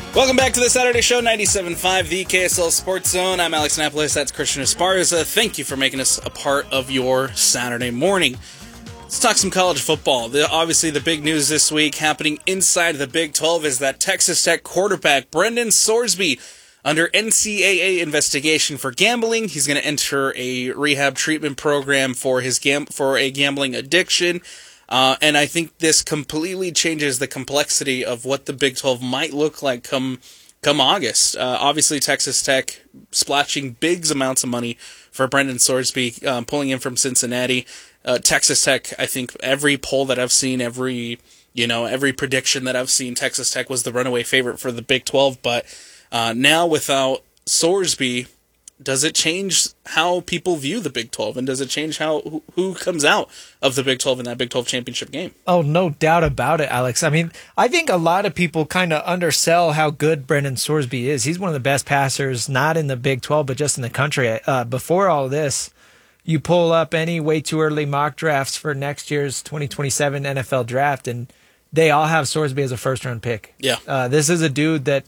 Welcome back to the Saturday Show, 97.5, the KSL Sports Zone. I'm Alex Napolis, that's Christian Esparza. Thank you for making us a part of your Saturday morning. Let's talk some college football. Obviously, the big news this week happening inside the Big 12 is that Texas Tech quarterback Brendan Sorsby under NCAA investigation for gambling. He's going to enter a rehab treatment program for a gambling addiction. And I think this completely changes the complexity of what the Big 12 might look like come August. Obviously, Texas Tech splashing big amounts of money for Brendan Sorsby, pulling in from Cincinnati. Texas Tech, I think every poll that I've seen, every prediction that I've seen, Texas Tech was the runaway favorite for the Big 12. But now without Sorsby, does it change how people view the Big 12? And does it change who comes out of the Big 12 in that Big 12 championship game? Oh, no doubt about it, Alex. I mean, I think a lot of people kind of undersell how good Brendan Sorsby is. He's one of the best passers, not in the Big 12, but just in the country. Before all this, you pull up any way too early mock drafts for next year's 2027 NFL draft, and they all have Sorsby as a first-round pick. Yeah. This is a dude that,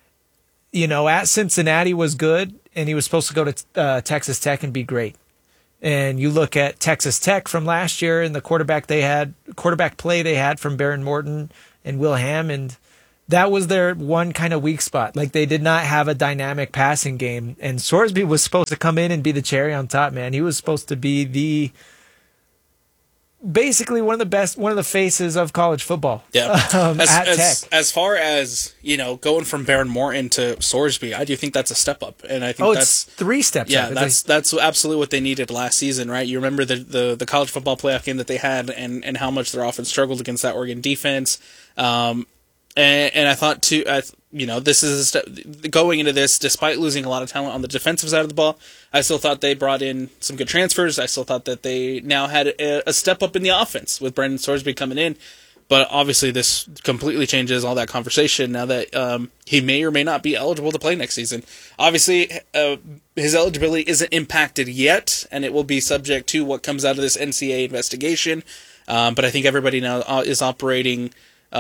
at Cincinnati was good, and he was supposed to go to Texas Tech and be great. And you look at Texas Tech from last year and the quarterback play they had from Baron Morton and Will Hammond, that was their one kind of weak spot. Like, they did not have a dynamic passing game. And Sorsby was supposed to come in and be the cherry on top, man. He was supposed to be basically one of the faces of college football. Yeah. At Tech. As far as, going from Baron Morton to Sorsby, I do think that's a step up. And I think it's 3 steps up. Yeah, that's absolutely what they needed last season, right? You remember the college football playoff game that they had and how much their offense struggled against that Oregon defense. And I thought too, this is going into this, despite losing a lot of talent on the defensive side of the ball, I still thought they brought in some good transfers. I still thought that they now had a step up in the offense with Brendan Sorsby coming in. But obviously this completely changes all that conversation now that he may or may not be eligible to play next season. Obviously, his eligibility isn't impacted yet, and it will be subject to what comes out of this NCAA investigation. But I think everybody now is operating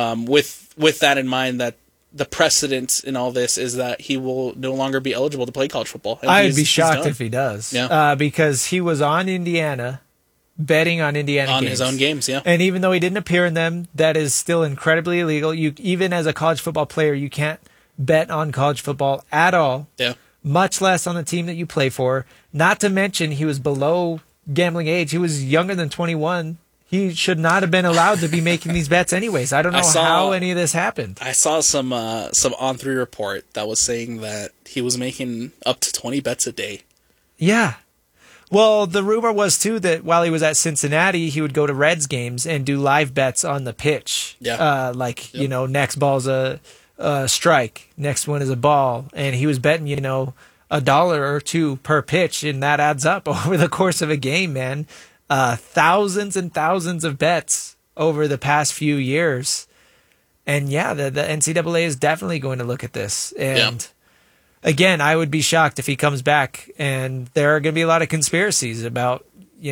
with that in mind, that the precedent in all this is that he will no longer be eligible to play college football. I'd be shocked if he does. Yeah. Because he was on Indiana, betting on Indiana on games. his own games, yeah. And even though he didn't appear in them, that is still incredibly illegal. Even as a college football player, you can't bet on college football at all. Yeah. Much less on the team that you play for. Not to mention, he was below gambling age. He was younger than 21. He should not have been allowed to be making these bets anyways. I don't know how any of this happened. I saw some On3 report that was saying that he was making up to 20 bets a day. Yeah. Well, the rumor was, too, that while he was at Cincinnati, he would go to Reds games and do live bets on the pitch. Yeah. Next ball's a strike. Next one is a ball. And he was betting, $1 or $2 per pitch, and that adds up over the course of a game, man. Thousands and thousands of bets over the past few years. And yeah, the NCAA is definitely going to look at this. And again, I would be shocked if he comes back, and there are going to be a lot of conspiracies about,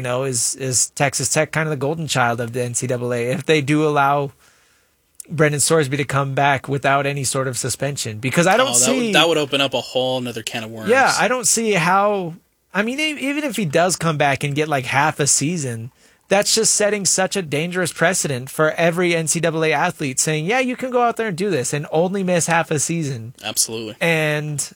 is Texas Tech kind of the golden child of the NCAA if they do allow Brendan Sorsby to come back without any sort of suspension? Because I don't see... That would open up a whole another can of worms. Yeah, I don't see how... I mean, even if he does come back and get like half a season, that's just setting such a dangerous precedent for every NCAA athlete saying, yeah, you can go out there and do this and only miss half a season. Absolutely. And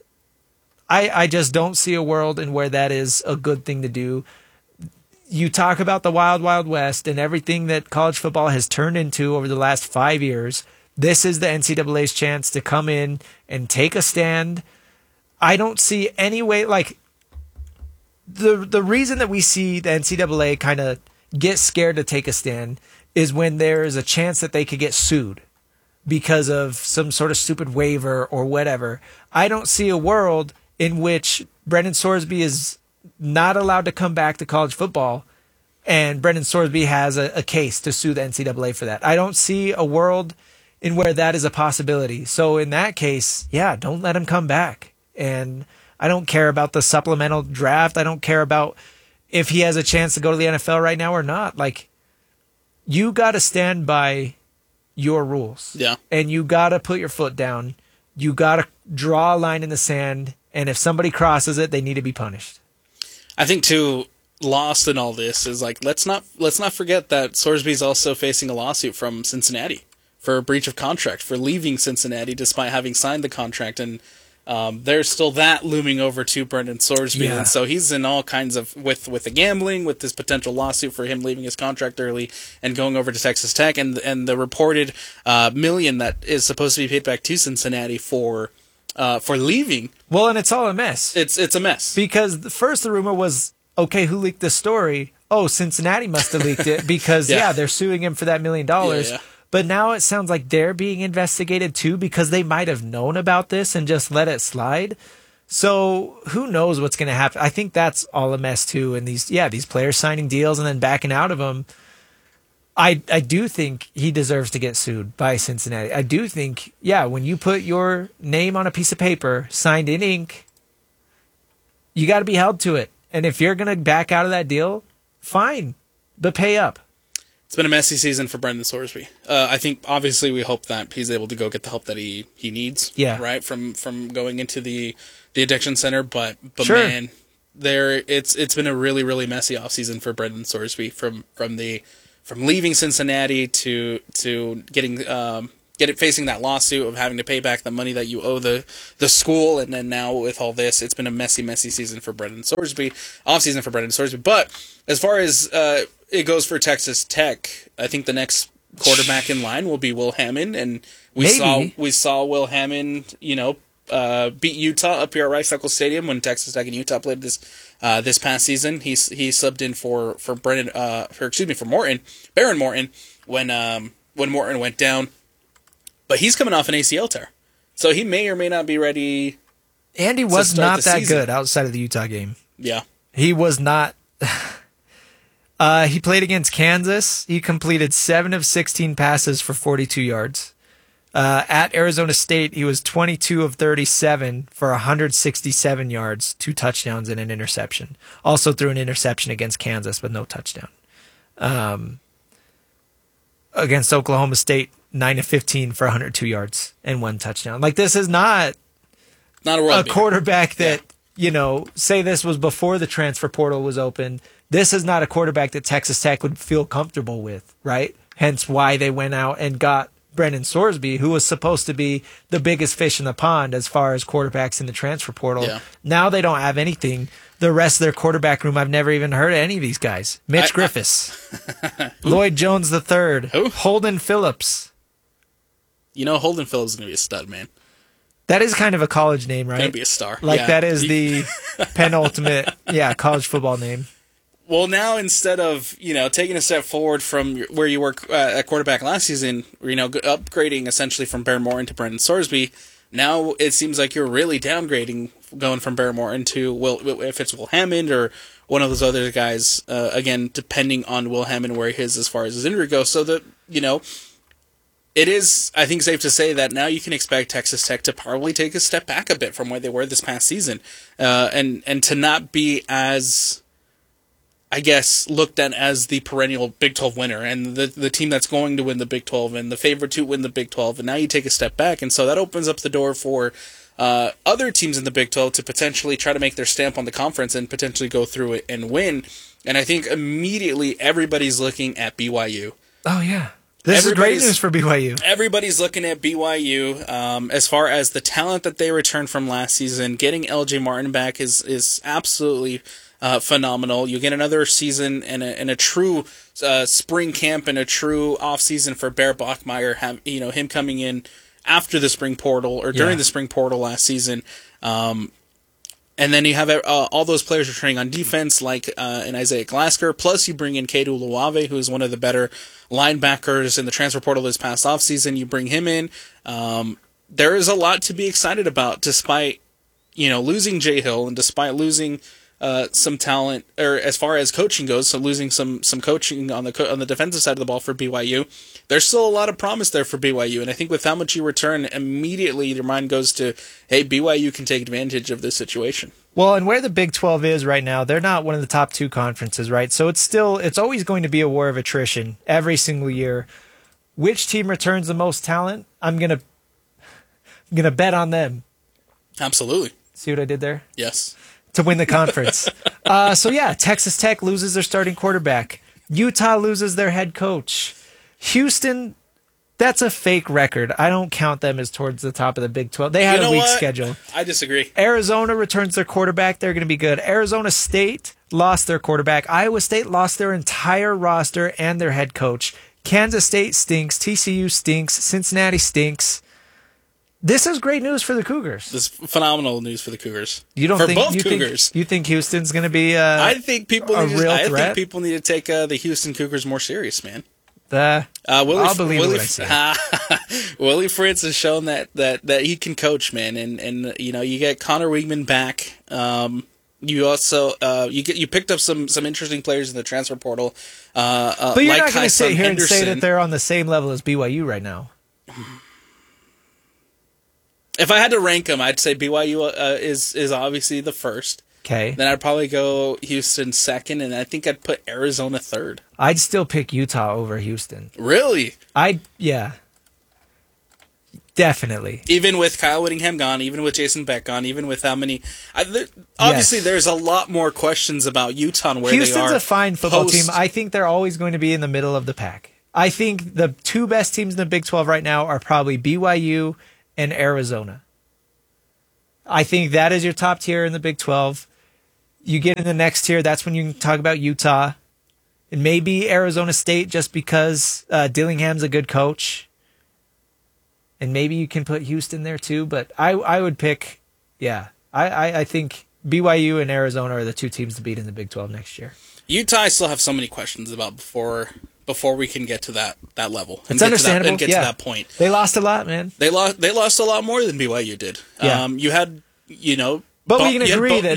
I just don't see a world in where that is a good thing to do. You talk about the wild, wild west and everything that college football has turned into over the last 5 years. This is the NCAA's chance to come in and take a stand. I don't see any way, like... The reason that we see the NCAA kind of get scared to take a stand is when there is a chance that they could get sued because of some sort of stupid waiver or whatever. I don't see a world in which Brendan Sorsby is not allowed to come back to college football and Brendan Sorsby has a case to sue the NCAA for that. I don't see a world in where that is a possibility. So in that case, yeah, don't let him come back. And I don't care about the supplemental draft. I don't care about if he has a chance to go to the NFL right now or not. Like, you got to stand by your rules. Yeah. And you got to put your foot down you got to draw a line in the sand, and if somebody crosses it, they need to be punished. I think too, lost in all this is like let's not forget that Sorsby's also facing a lawsuit from Cincinnati for a breach of contract for leaving Cincinnati despite having signed the contract, and there's still that looming over to Brendan Sorsby, and so he's in all kinds of with the gambling, with this potential lawsuit for him leaving his contract early and going over to Texas Tech, and the reported million that is supposed to be paid back to Cincinnati for leaving. Well, and it's all a mess. It's a mess because first the rumor was, okay, who leaked this story? Oh, Cincinnati must have leaked it because they're suing him for that $1 million. Yeah. But now it sounds like they're being investigated too because they might have known about this and just let it slide. So who knows what's going to happen? I think that's all a mess too. And these players signing deals and then backing out of them. I do think he deserves to get sued by Cincinnati. I do think, when you put your name on a piece of paper signed in ink, you got to be held to it. And if you're going to back out of that deal, fine, but pay up. It's been a messy season for Brendan Sorsby. I think obviously we hope that he's able to go get the help that he needs. Yeah. Right from going into the addiction center, but sure. Man, it's been a really really messy offseason for Brendan Sorsby from leaving Cincinnati to getting facing that lawsuit of having to pay back the money that you owe the school, and then now with all this, it's been a messy season for Brendan Sorsby, offseason for Brendan Sorsby. But as far as it goes for Texas Tech, I think the next quarterback in line will be Will Hammond, and we saw Will Hammond, beat Utah up here at Rice Eccles Stadium when Texas Tech and Utah played this past season. He subbed in for Baron Morton when Morton went down. But he's coming off an ACL tear, so he may or may not be ready. And he was not that good outside of the Utah game. Yeah. He was not. He played against Kansas. He completed 7 of 16 passes for 42 yards. At Arizona State, he was 22 of 37 for 167 yards, 2 touchdowns and an interception. Also threw an interception against Kansas, but no touchdown. Against Oklahoma State, 9 of 15 for 102 yards and 1 touchdown. Like, this is not a quarterback that, say this was before the transfer portal was open. This is not a quarterback that Texas Tech would feel comfortable with, right? Hence why they went out and got Brendan Sorsby, who was supposed to be the biggest fish in the pond as far as quarterbacks in the transfer portal. Yeah. Now they don't have anything. The rest of their quarterback room, I've never even heard of any of these guys. Mitch Griffiths, Lloyd Jones III, Holden Phillips. Holden Phillips is going to be a stud, man. That is kind of a college name, right? Going to be a star. That is the penultimate, college football name. Well, now instead of, taking a step forward from where you were at quarterback last season, upgrading essentially from Baron Morton to Brendan Sorsby, now it seems like you're really downgrading, going from Baron Morton to, if it's Will Hammond or one of those other guys, again, depending on Will Hammond where he is as far as his injury goes, so that, it is, I think, safe to say that now you can expect Texas Tech to probably take a step back a bit from where they were this past season, and to not be as, I guess, looked at as the perennial Big 12 winner and the team that's going to win the Big 12 and the favorite to win the Big 12. And now you take a step back, and so that opens up the door for other teams in the Big 12 to potentially try to make their stamp on the conference and potentially go through it and win. And I think immediately everybody's looking at BYU. Oh, yeah. This is great news for BYU. Everybody's looking at BYU as far as the talent that they returned from last season. Getting LJ Martin back is absolutely phenomenal. You get another season and a true spring camp and a true off season for Bear Bachmeier. Him coming in after the spring portal or during the spring portal last season. And then you have all those players returning on defense, like in Isaiah Glasker. Plus, you bring in Kedu Luave, who is one of the better linebackers in the transfer portal this past offseason. You bring him in. There is a lot to be excited about, despite losing Jay Hill and despite losing some talent, or as far as coaching goes, so losing some coaching on the defensive side of the ball for BYU. There's still a lot of promise there for BYU, and I think with how much you return, immediately your mind goes to, hey, BYU can take advantage of this situation. Well, and where the Big 12 is right now, they're not one of the top 2 conferences, right? So it's always going to be a war of attrition every single year. Which team returns the most talent? gonna bet on them. Absolutely. See what I did there? Yes. To win the conference. Texas Tech loses their starting quarterback. Utah loses their head coach. Houston, that's a fake record. I don't count them as towards the top of the Big 12. They had a weak schedule. I disagree. Arizona returns their quarterback. They're going to be good. Arizona State lost their quarterback. Iowa State lost their entire roster and their head coach. Kansas State stinks. TCU stinks. Cincinnati stinks. This is great news for the Cougars. This is phenomenal news for the Cougars. You don't for think both you Cougars? You think Houston's going to be? I think people. a real I threat? think people need to take the Houston Cougars more serious, man. I'll believe what I say. Willie Fritz has shown that he can coach, man, and you get Connor Weigman back. You also you picked up some interesting players in the transfer portal. But you're like not going to sit here Henderson. and say that they're on the same level as BYU right now. If I had to rank them, I'd say BYU is obviously the first. Okay. Then I'd probably go Houston second, and I think I'd put Arizona third. I'd still pick Utah over Houston. Really? Yeah. Definitely. Even with Kyle Whittingham gone, even with Jason Beck gone, even with how many... obviously, there's a lot more questions about Utah and where Houston's they are. Houston's a fine football team. I think they're always going to be in the middle of the pack. I think the two best teams in the Big 12 right now are probably BYU and Arizona. I think that is your top tier in the Big 12. You get in the next tier, that's when you can talk about Utah. And maybe Arizona State just because Dillingham's a good coach. And maybe you can put Houston there too. But I would pick, I think BYU and Arizona are the two teams to beat in the Big 12 next year. Utah, I still have so many questions about before we can get to that level. It's understandable. And get to that point. They lost a lot, man. They lost a lot more than BYU did. Yeah. You had, But we can agree that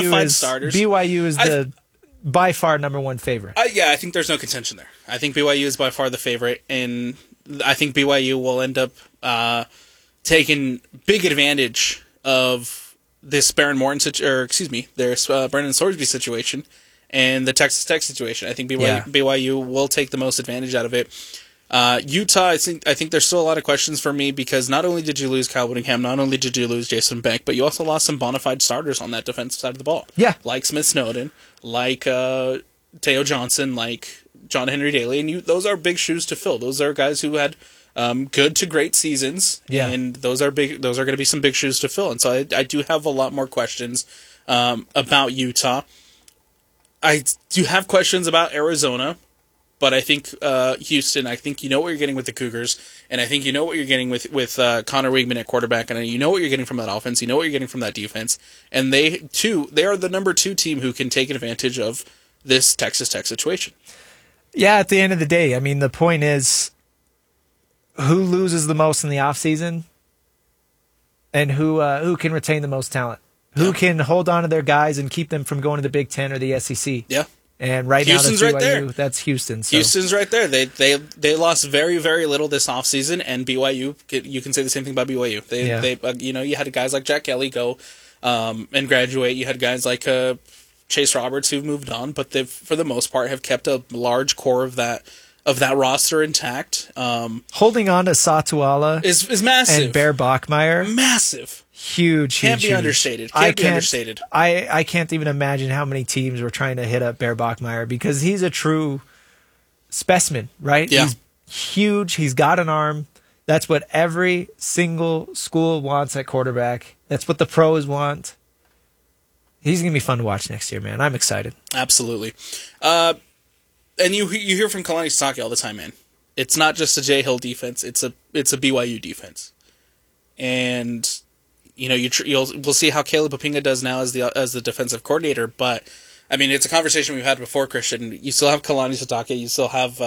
BYU is the by far number one favorite. I think there's no contention there. I think BYU is by far the favorite, and I think BYU will end up taking big advantage of this Brendan Sorsby situation and the Texas Tech situation. I think BYU will take the most advantage out of it. Utah, I think there's still a lot of questions for me because not only did you lose Kyle Whittingham, not only did you lose Jason Beck, but you also lost some bona fide starters on that defensive side of the ball. Yeah. Like Smith Snowden, like Teo Johnson, like John Henry Daly, and those are big shoes to fill. Those are guys who had good to great seasons, and those are going to be some big shoes to fill. And so I do have a lot more questions about Utah. I do have questions about Arizona. But I think Houston, I think you know what you're getting with the Cougars, and I think you know what you're getting with Connor Weigman at quarterback, and you know what you're getting from that offense, you know what you're getting from that defense, and they are the number 2 team who can take advantage of this Texas Tech situation. Yeah, at the end of the day, I mean, the point is who loses the most in the offseason and who can retain the most talent, who can hold on to their guys and keep them from going to the Big Ten or the SEC. Yeah. And right Houston's now, right there. That's Houston. So. Houston's right there. They lost very, very little this offseason, and BYU, you can say the same thing about BYU. You had guys like Jack Kelly go and graduate. You had guys like Chase Roberts who've moved on, but they, for the most part, have kept a large core of that roster intact. Holding on to Satuala is massive. And Bear Bachmeier. Massive. Huge. Can't be understated. I can't even imagine how many teams were trying to hit up Bear Bachmeier because he's a true specimen, right? Yeah. He's huge. He's got an arm. That's what every single school wants at quarterback. That's what the pros want. He's going to be fun to watch next year, man. I'm excited. Absolutely. And you hear from Kalani Sitake all the time, man. It's not just a Jay Hill defense. It's a BYU defense. And we'll see how Caleb Papinga does now as the defensive coordinator. But I mean, it's a conversation we've had before, Christian. You still have Kalani Sitake. You still have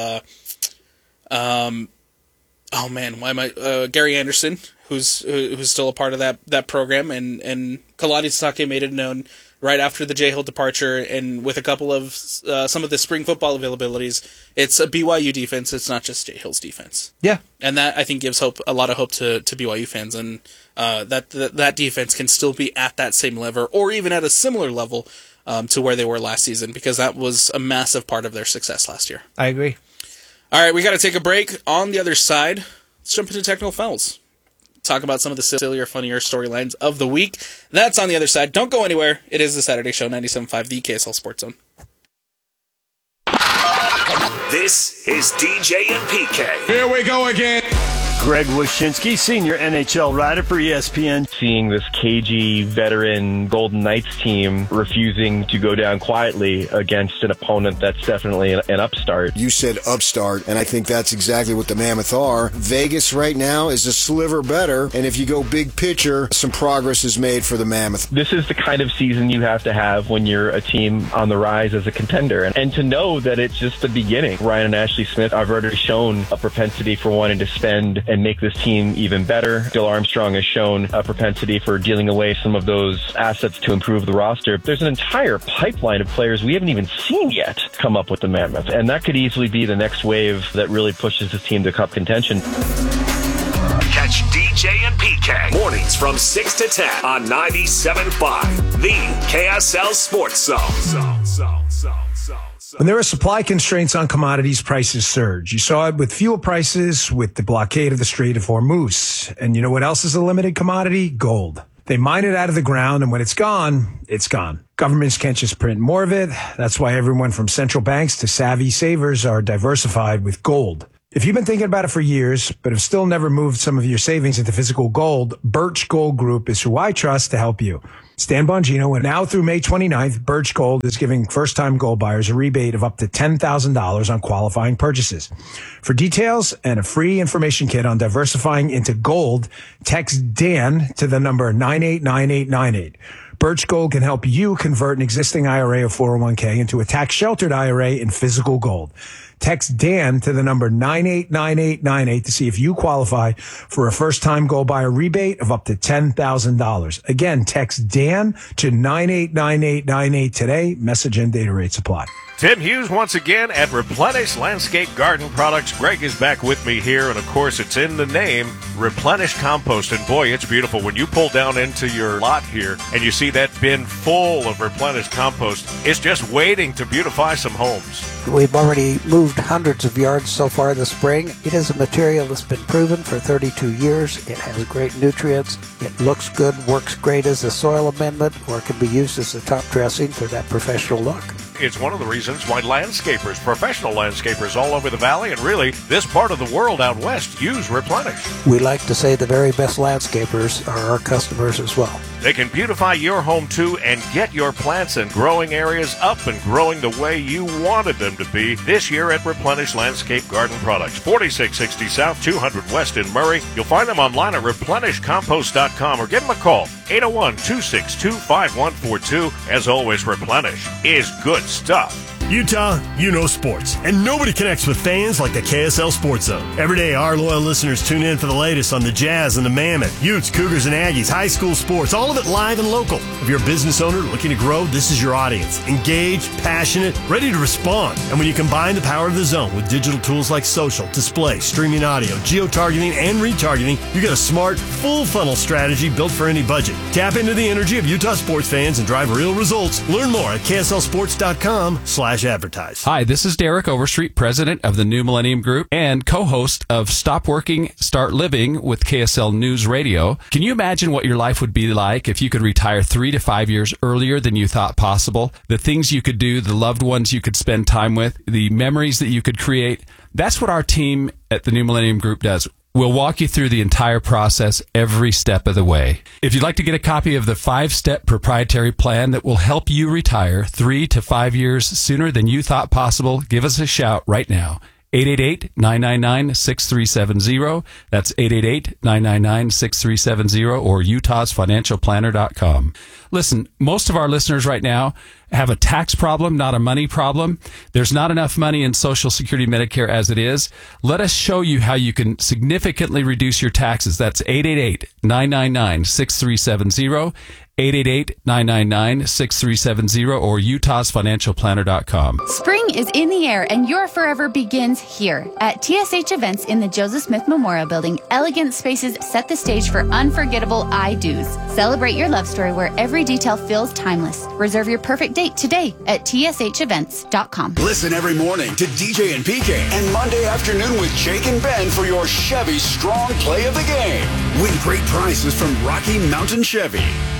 Gary Anderson, who's still a part of that program, and Kalani Sitake made it known right after the Jay Hill departure, and with a couple of some of the spring football availabilities, it's a BYU defense. It's not just Jay Hill's defense. Yeah, and that I think gives a lot of hope to BYU fans, and that defense can still be at that same level, or even at a similar level to where they were last season, because that was a massive part of their success last year. I agree. All right, we got to take a break. On the other side, let's jump into technical fouls. talk about some of the sillier, funnier storylines of the week. That's on the other side. Don't go anywhere. It is the Saturday Show, 97.5, the KSL Sports Zone. This is DJ and PK. Here we go again. Greg Wyshynski, senior NHL writer for ESPN. Seeing this cagey veteran Golden Knights team refusing to go down quietly against an opponent that's definitely an upstart. You said upstart, and I think that's exactly what the Mammoth are. Vegas right now is a sliver better, and if you go big picture, some progress is made for the Mammoth. This is the kind of season you have to have when you're a team on the rise as a contender. And to know that it's just the beginning. Ryan and Ashley Smith have already shown a propensity for wanting to spend and make this team even better. Bill Armstrong has shown a propensity for dealing away some of those assets to improve the roster. There's an entire pipeline of players we haven't even seen yet come up with the Mammoth, and that could easily be the next wave that really pushes this team to cup contention. Catch DJ and PK mornings from 6 to 10 on 97.5, the KSL Sports Zone. When there are supply constraints on commodities, prices surge. You saw it with fuel prices, with the blockade of the Strait of Hormuz. And you know what else is a limited commodity? Gold. They mine it out of the ground, and when it's gone, it's gone. Governments can't just print more of it. That's why everyone from central banks to savvy savers are diversified with gold. If you've been thinking about it for years, but have still never moved some of your savings into physical gold, Birch Gold Group is who I trust to help you. Stan Bongino, and now through May 29th, Birch Gold is giving first-time gold buyers a rebate of up to $10,000 on qualifying purchases. For details and a free information kit on diversifying into gold, text Dan to the number 989898. Birch Gold can help you convert an existing IRA or 401k into a tax-sheltered IRA in physical gold. Text Dan to the number 989898 to see if you qualify for a first-time gold buyer rebate of up to $10,000. Again, text Dan to 989898 today. Message and data rates apply. Tim Hughes once again at Replenish Landscape Garden Products. Greg is back with me here, and of course it's in the name, Replenish Compost. And boy, it's beautiful when you pull down into your lot here and you see that bin full of Replenish Compost. It's just waiting to beautify some homes. We've already moved hundreds of yards so far this spring. It is a material that's been proven for 32 years. It has great nutrients. It looks good, works great as a soil amendment, or can be used as a top dressing for that professional look. It's one of the reasons why landscapers, professional landscapers all over the valley and really this part of the world out west use Replenish. We like to say the very best landscapers are our customers as well. They can beautify your home too and get your plants and growing areas up and growing the way you wanted them to be this year at Replenish Landscape Garden Products. 4660 South, 200 West in Murray. You'll find them online at replenishcompost.com or give them a call, 801-262-5142. As always, Replenish is good stuff. Utah, you know sports, and nobody connects with fans like the KSL Sports Zone. Every day, our loyal listeners tune in for the latest on the Jazz and the Mammoth, Utes, Cougars, and Aggies, high school sports, all of it live and local. If you're a business owner looking to grow, this is your audience. Engaged, passionate, ready to respond. And when you combine the power of the zone with digital tools like social, display, streaming audio, geo-targeting, and retargeting, you get a smart, full-funnel strategy built for any budget. Tap into the energy of Utah sports fans and drive real results. Learn more at KSLSports.com/advertise. Hi, this is Derek Overstreet, president of the New Millennium Group and co-host of Stop Working, Start Living with KSL News Radio. Can you imagine what your life would be like if you could retire 3 to 5 years earlier than you thought possible? The things you could do, the loved ones you could spend time with, the memories that you could create. That's what our team at the New Millennium Group does. We'll walk you through the entire process every step of the way. If you'd like to get a copy of the 5-step proprietary plan that will help you retire 3 to 5 years sooner than you thought possible, give us a shout right now. 888-999-6370. That's 888-999-6370 or utahsfinancialplanner.com. Listen, most of our listeners right now have a tax problem, not a money problem. There's not enough money in Social Security Medicare as it is. Let us show you how you can significantly reduce your taxes. That's 888-999-6370. 888-999-6370 or utahsfinancialplanner.com. Spring is in the air and your forever begins here. At TSH Events in the Joseph Smith Memorial Building, elegant spaces set the stage for unforgettable I-dos. Celebrate your love story where every detail feels timeless. Reserve your perfect date today at tshevents.com. Listen every morning to DJ and PK and Monday afternoon with Jake and Ben for your Chevy Strong Play of the Game. Win great prizes from Rocky Mountain Chevy.